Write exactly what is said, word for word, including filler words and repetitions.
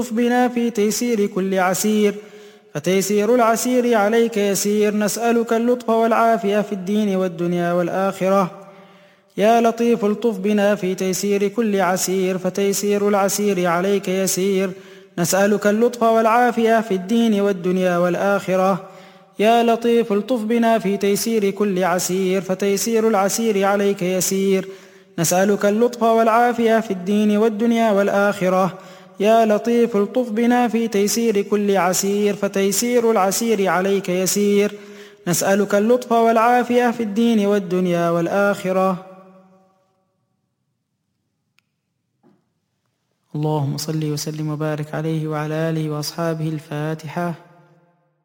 بنا في تيسير كل عسير، فتيسير العسير عليك يسير. نسألك اللطف والعافية في الدين والدنيا والآخرة. يا لطيف الطف بنا في تيسير كل عسير، فتيسير العسير عليك يسير. نسألك اللطف والعافية في الدين والدنيا والآخرة. يا لطيف الطف بنا في تيسير كل عسير، فتيسير العسير عليك يسير. نسألك اللطف والعافية في الدين والدنيا والآخرة. يا لطيف الطف بنا في تيسير كل عسير، فتيسير العسير عليك يسير. نسألك اللطف والعافية في الدين والدنيا والآخرة. اللهم صل وسلم وبارك عليه وعلى آله وأصحابه. الفاتحة.